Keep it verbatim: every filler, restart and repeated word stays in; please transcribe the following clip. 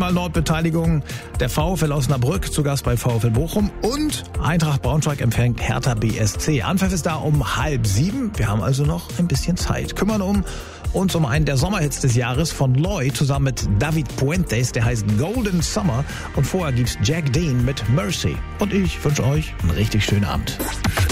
Fußball-Nordbeteiligung. Der VfL Osnabrück zu Gast bei VfL Bochum und Eintracht Braunschweig empfängt Hertha B S C. Anpfiff ist da um halb sieben. Wir haben also noch ein bisschen Zeit. Kümmern um uns um einen der Sommerhits des Jahres von Loy zusammen mit David Puentes. Der heißt Golden Summer. Und vorher gibt's Jack Dean mit Mercy. Und ich wünsche euch einen richtig schönen Abend.